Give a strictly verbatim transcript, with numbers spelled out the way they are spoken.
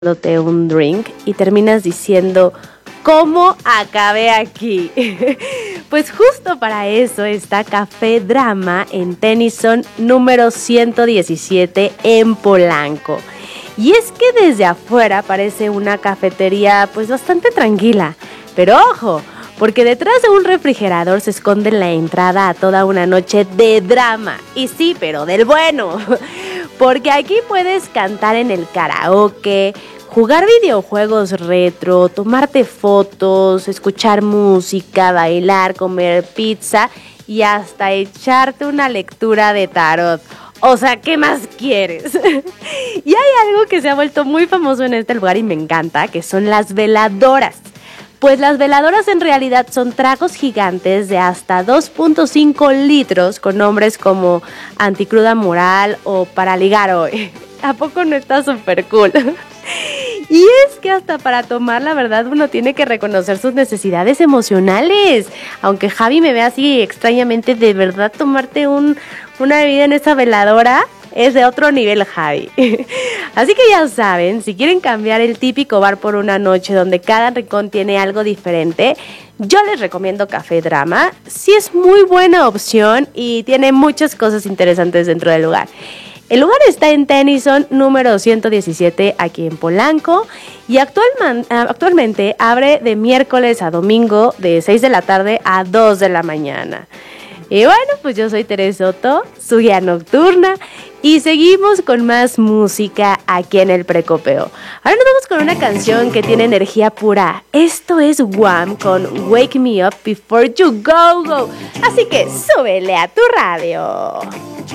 dándote un drink y terminas diciendo, ¿cómo acabé aquí? Pues justo para eso está Café Drama en Tennyson número ciento diecisiete en Polanco. Y es que desde afuera parece una cafetería pues bastante tranquila, pero ojo, porque detrás de un refrigerador se esconde la entrada a toda una noche de drama. Y sí, pero del bueno. Porque aquí puedes cantar en el karaoke, jugar videojuegos retro, tomarte fotos, escuchar música, bailar, comer pizza y hasta echarte una lectura de tarot. O sea, ¿qué más quieres? Y hay algo que se ha vuelto muy famoso en este lugar y me encanta, que son las veladoras. Pues las veladoras en realidad son tragos gigantes de hasta dos punto cinco litros con nombres como Anticruda Moral o Para Ligar Hoy. ¿A poco no está súper cool? Y es que hasta para tomar, la verdad, uno tiene que reconocer sus necesidades emocionales. Aunque Javi me ve así extrañamente, de verdad tomarte un, una bebida en esa veladora es de otro nivel, Javi. Así que ya saben, si quieren cambiar el típico bar por una noche donde cada rincón tiene algo diferente, yo les recomiendo Café Drama. Sí es muy buena opción y tiene muchas cosas interesantes dentro del lugar. El lugar está en Tennyson número ciento diecisiete aquí en Polanco y actualman, actualmente abre de miércoles a domingo de seis de la tarde a dos de la mañana. Y bueno, pues yo soy Teresa Soto, su guía nocturna, y seguimos con más música aquí en el Precopeo. Ahora nos vamos con una canción que tiene energía pura. Esto es Wham con Wake Me Up Before You Go Go. Así que súbele a tu radio.